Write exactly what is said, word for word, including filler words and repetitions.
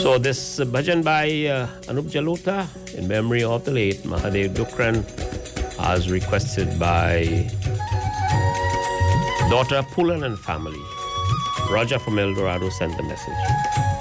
So this uh, bhajan by uh, Anup Jalota in memory of the late Mahadev Dukran, as requested by daughter Pulan and family. Raja from El Dorado sent the message.